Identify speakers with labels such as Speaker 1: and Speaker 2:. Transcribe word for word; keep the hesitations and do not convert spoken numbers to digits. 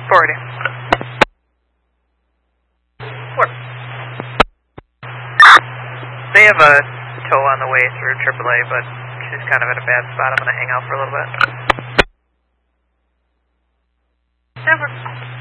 Speaker 1: forty. Four. They have a tow on the way through triple A, but she's kind of in a bad spot. I'm going to hang out for a little bit. Never.